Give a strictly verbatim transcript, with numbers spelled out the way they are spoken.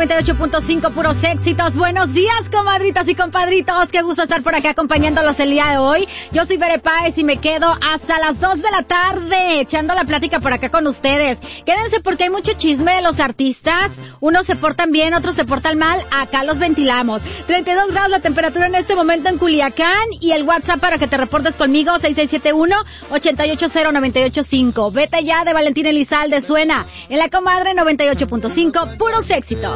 noventa y ocho punto cinco, puros éxitos. Buenos días, comadritas y compadritos. Qué gusto estar por acá acompañándolos el día de hoy. Yo soy Bere Páez y me quedo hasta las dos de la tarde echando la plática por acá con ustedes. Quédense porque hay mucho chisme de los artistas. Unos se portan bien, otros se portan mal. Acá los ventilamos. treinta y dos grados la temperatura en este momento en Culiacán y el WhatsApp para que te reportes conmigo, seis seis siete uno, ocho ocho cero, nueve ocho cinco. Vete ya de Valentín Elizalde suena en la comadre noventa y ocho punto cinco, puros éxitos.